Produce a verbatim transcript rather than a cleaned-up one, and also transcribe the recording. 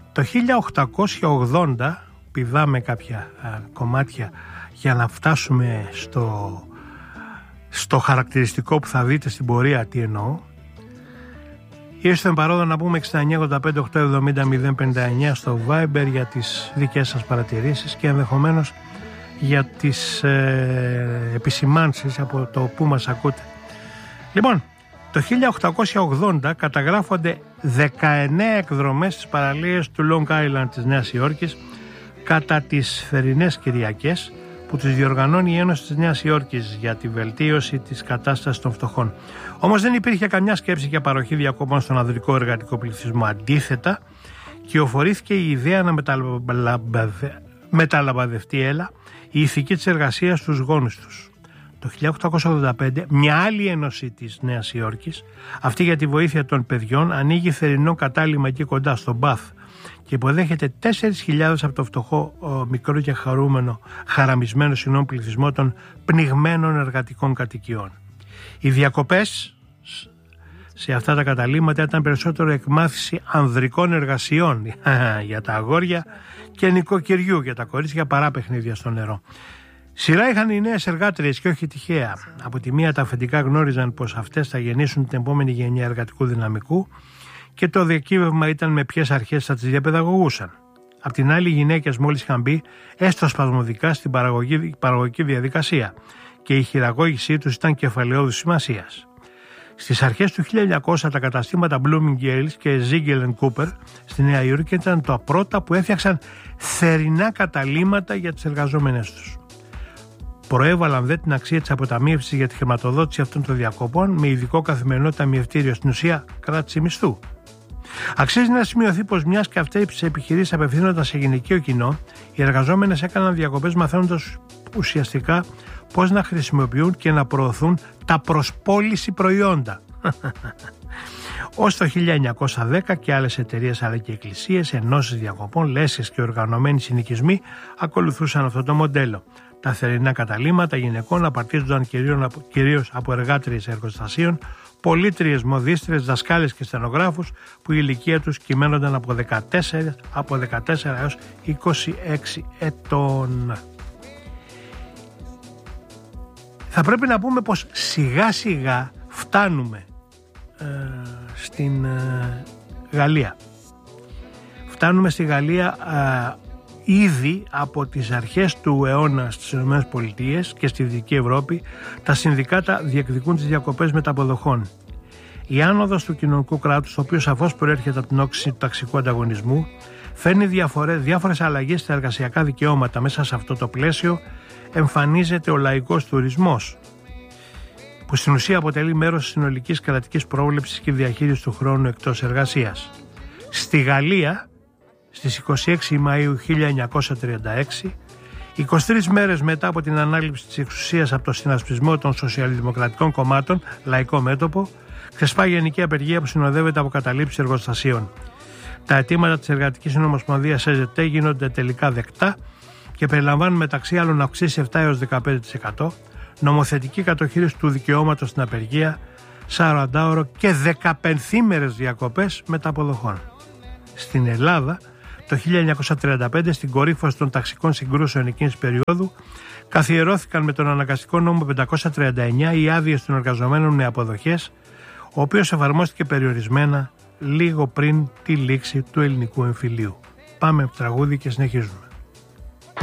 Το χίλια οκτακόσια ογδόντα, πηδάμε κάποια α, κομμάτια για να φτάσουμε στο, στο χαρακτηριστικό που θα δείτε στην πορεία τι εννοώ. Ήρθε παρόδο να πούμε εξήντα εννιά ογδόντα πέντε οκτακόσια εβδομήντα μηδέν πενήντα εννιά στο Viber για τις δικές σας παρατηρήσεις και ενδεχομένως για τις ε, επισημάνσεις από το που μας ακούτε. Λοιπόν, το χίλια οκτακόσια ογδόντα καταγράφονται δεκαεννέα εκδρομές στις παραλίες του Long Island της Νέας Υόρκης κατά τις θερινές Κυριακές που τις διοργανώνει η Ένωση της Νέας Υόρκης για τη βελτίωση της κατάστασης των φτωχών. Όμως δεν υπήρχε καμιά σκέψη για παροχή διακοπών στον ανδρικό εργατικό πληθυσμό. Αντίθετα, κυοφορήθηκε η ιδέα να μεταλαμπαδευτεί, μεταλαμπαδευτεί έλα, η ηθική της εργασίας στους γόνους τους. Το χίλια οκτακόσια ογδόντα πέντε μια άλλη ένωση της Νέας Υόρκης, αυτή για τη βοήθεια των παιδιών, ανοίγει θερινό κατάλημα εκεί κοντά στο Μπαθ και υποδέχεται τέσσερις χιλιάδες από το φτωχό ο, μικρό και χαρούμενο, χαραμισμένο συγγνώμη, πληθυσμό των πνιγμένων εργατικών κατοικιών. Οι διακοπές σε αυτά τα καταλήμματα ήταν περισσότερο εκμάθηση ανδρικών εργασιών για τα αγόρια και νοικοκυριού για τα κορίτσια παρά παιχνίδια στο νερό. Σειρά είχαν οι νέες εργάτριες και όχι τυχαία. Από τη μία τα αφεντικά γνώριζαν πως αυτές θα γεννήσουν την επόμενη γενιά εργατικού δυναμικού και το διακύβευμα ήταν με ποιες αρχές θα τις διαπαιδαγωγούσαν. Απ' την άλλη, οι γυναίκες μόλις είχαν μπει έστω σπασμωδικά στην παραγωγική, παραγωγική διαδικασία και η χειραγώγησή τους ήταν κεφαλαιώδους σημασίας. Στις αρχές του χίλια εννιακόσια τα καταστήματα Bloomingdale's και Ziegler and Cooper στη Νέα Υόρκη ήταν τα πρώτα που έφτιαξαν θερινά καταλύματα για τις εργαζόμενες τους. Προέβαλαν δε την αξία της αποταμίευσης για τη χρηματοδότηση αυτών των διακοπών με ειδικό καθημερινό ταμιευτήριο, στην ουσία κράτηση μισθού. Αξίζει να σημειωθεί πως μιας και αυτές τις επιχειρήσεις απευθύνονταν σε γυναικείο κοινό, οι εργαζόμενες έκαναν διακοπές μαθαίνοντας ουσιαστικά πώς να χρησιμοποιούν και να προωθούν τα προς πώληση προϊόντα. Ως το χίλια εννιακόσια δέκα και άλλες εταιρείες αλλά και εκκλησίες, ενώσεις διακοπών, λέσχες και οργανωμένοι συνοικισμοί ακολουθούσαν αυτό το μοντέλο. Τα θερινά καταλύματα γυναικών απαρτίζονταν κυρίως από εργάτριες εργοστασίων, πολίτριες, μοδίστριες, δασκάλες και στενογράφους που η ηλικία τους κυμαίνονταν από δεκατέσσερα, από δεκατέσσερα έως είκοσι έξι ετών. Θα πρέπει να πούμε πως σιγά σιγά φτάνουμε ε, στην ε, Γαλλία. Φτάνουμε στη Γαλλία ε, ήδη από τις αρχές του αιώνα στις ΗΠΑ και στη Δυτική Ευρώπη τα συνδικάτα διεκδικούν τις διακοπές μεταποδοχών. Η άνοδος του κοινωνικού κράτους, το οποίο σαφώς προέρχεται από την όξυνση του ταξικού ανταγωνισμού, φέρνει διάφορες, διάφορες αλλαγές στα εργασιακά δικαιώματα. Μέσα σε αυτό το πλαίσιο εμφανίζεται ο λαϊκός τουρισμός, που στην ουσία αποτελεί μέρος της συνολικής κρατικής πρόβλεψης και διαχείρισης του χρόνου εκτός εργασίας. Στη Γαλλία, στις είκοσι έξι Μαΐου χίλια εννιακόσια τριάντα έξι, είκοσι τρεις μέρες μετά από την ανάληψη της εξουσίας από το συνασπισμό των σοσιαλδημοκρατικών κομμάτων, Λαϊκό Μέτωπο, ξεσπάει γενική απεργία που συνοδεύεται από καταλήψεις εργοστασίων. Τα αιτήματα της Εργατικής Συνομοσπονδίας ες ζετ τι γίνονται τελικά δεκτά και περιλαμβάνουν μεταξύ άλλων αυξήσεις επτά έως δεκαπέντε τοις εκατό, νομοθετική κατοχήρωση του δικαιώματος στην απεργία, σαραντάωρο και δεκαπενθήμερες διακοπές μεταποδοχών. Στην Ελλάδα, το χίλια εννιακόσια τριάντα πέντε, στην κορύφωση των ταξικών συγκρούσεων εκείνης περίοδου, καθιερώθηκαν με τον αναγκαστικό νόμο πεντακόσια τριάντα εννιά οι άδειες των εργαζομένων με αποδοχές, ο οποίος εφαρμόστηκε περιορισμένα λίγο πριν τη λήξη του ελληνικού εμφυλίου. Πάμε τραγούδι και συνεχίζουμε.